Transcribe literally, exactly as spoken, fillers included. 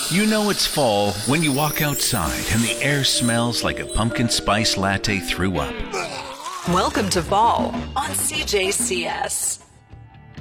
You know it's fall when you walk outside and the air smells like a pumpkin spice latte threw up. Welcome to fall on C J C S.